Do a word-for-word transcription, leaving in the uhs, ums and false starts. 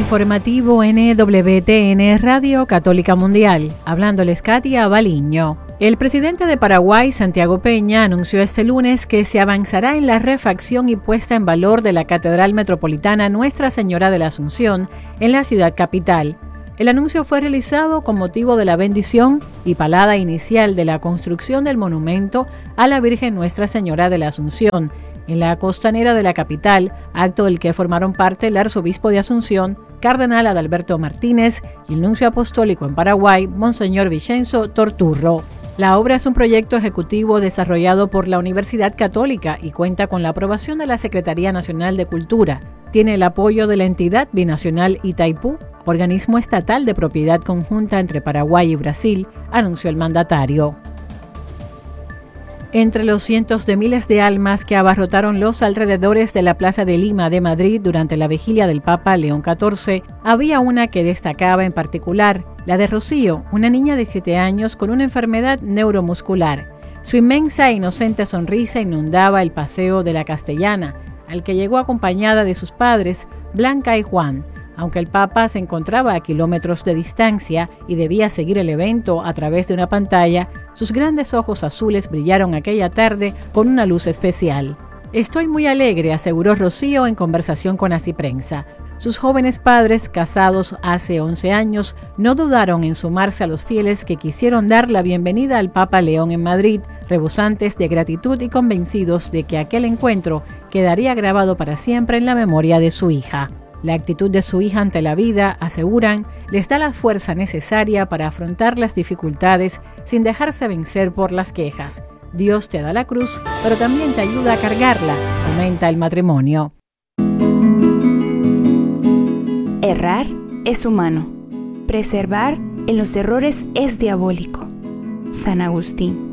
Informativo N W T N Radio Católica Mundial. Hablándoles Katia Baliño. El presidente de Paraguay, Santiago Peña, anunció este lunes que se avanzará en la refacción y puesta en valor de la Catedral Metropolitana Nuestra Señora de la Asunción en la ciudad capital. El anuncio fue realizado con motivo de la bendición y palada inicial de la construcción del monumento a la Virgen Nuestra Señora de la Asunción en la costanera de la capital, acto del que formaron parte el arzobispo de Asunción, cardenal Adalberto Martínez, y el nuncio apostólico en Paraguay, Monseñor Vicenzo Torturro. La obra es un proyecto ejecutivo desarrollado por la Universidad Católica y cuenta con la aprobación de la Secretaría Nacional de Cultura. Tiene el apoyo de la entidad binacional Itaipú, organismo estatal de propiedad conjunta entre Paraguay y Brasil, anunció el mandatario. Entre los cientos de miles de almas que abarrotaron los alrededores de la Plaza de Lima de Madrid durante la vigilia del Papa León catorce, había una que destacaba en particular, la de Rocío, una niña de siete años con una enfermedad neuromuscular. Su inmensa e inocente sonrisa inundaba el paseo de la Castellana, al que llegó acompañada de sus padres, Blanca y Juan. Aunque el Papa se encontraba a kilómetros de distancia y debía seguir el evento a través de una pantalla, sus grandes ojos azules brillaron aquella tarde con una luz especial. «Estoy muy alegre», aseguró Rocío en conversación con Así Prensa. Sus jóvenes padres, casados hace once años, no dudaron en sumarse a los fieles que quisieron dar la bienvenida al Papa León en Madrid, rebosantes de gratitud y convencidos de que aquel encuentro quedaría grabado para siempre en la memoria de su hija. La actitud de su hija ante la vida, aseguran, les da la fuerza necesaria para afrontar las dificultades sin dejarse vencer por las quejas. Dios te da la cruz, pero también te ayuda a cargarla, comenta el matrimonio. Errar es humano. Preservar en los errores es diabólico. San Agustín.